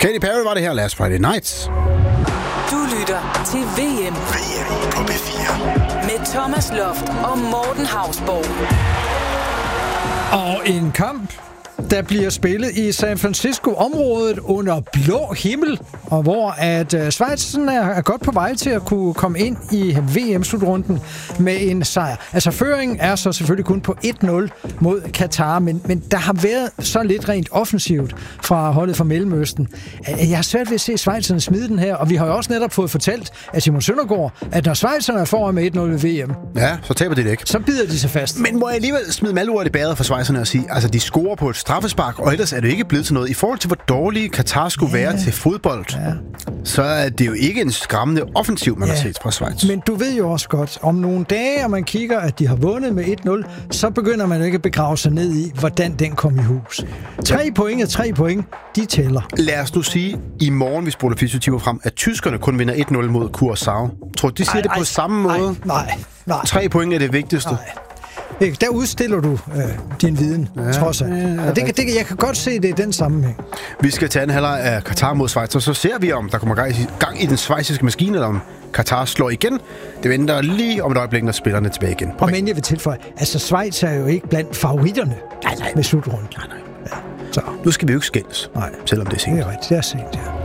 Katy Perry var det her, Last Friday Nights. Du lytter til VM på P4. med Thomas Loft og Morten Hausborg. Og en kamp, der bliver spillet i San Francisco-området under blå himmel, og hvor at Schweiz er godt på vej til at kunne komme ind i VM-slutrunden med en sejr. Altså føringen er så selvfølgelig kun på 1-0 mod Katar, men der har været så lidt rent offensivt fra holdet fra Mellemøsten. Jeg har svært ved at se Schweizerne smide den her, og vi har jo også netop fået fortalt af Simon Søndergaard, at når Schweizerne er foran med 1-0 ved VM, ja, så taber de det ikke. Så bider de sig fast. Men må jeg alligevel smide malurt i bæret for Schweizerne og sige, altså de scorer på et straffespark, og ellers er det ikke blevet til noget. I forhold til, hvor dårlige Katar skulle være til fodbold, så er det jo ikke en skræmmende offensiv, man har set fra Schweiz. Men du ved jo også godt, om nogle dage, og man kigger, at de har vundet med 1-0, så begynder man jo ikke at begrave sig ned i, hvordan den kom i hus. 3 point, de tæller. Lad os nu sige, i morgen, vi spoler 24 frem, at tyskerne kun vinder 1-0 mod Curaçao. Tror du, de siger det på samme måde? Nej. 3 point er det vigtigste. Nej. Der udstiller du din viden, trods alt. Jeg kan godt se det i den sammenhæng. Vi skal tage en halvleg af Katar mod Schweiz, og så ser vi, om der kommer gang i den schweiziske maskine, eller om Katar slår igen. Det venter lige om et øjeblik, når spillerne er tilbage igen. Og men jeg vil tilføje, altså Schweiz er jo ikke blandt favoritterne med slutrunden. Nej. Så. Nu skal vi jo ikke skændes, selvom det er sent. Det er rigtigt, det er sent, ja.